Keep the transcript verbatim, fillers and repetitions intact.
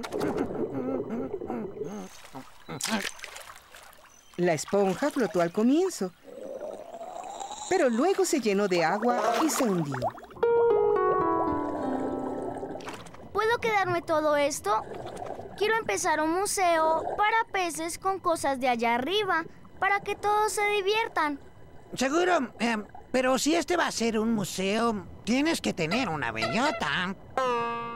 La esponja flotó al comienzo, pero luego se llenó de agua y se hundió. ¿Puedo quedarme todo esto? Quiero empezar un museo para peces con cosas de allá arriba, para que todos se diviertan. Seguro, eh, pero si este va a ser un museo, tienes que tener una bellota.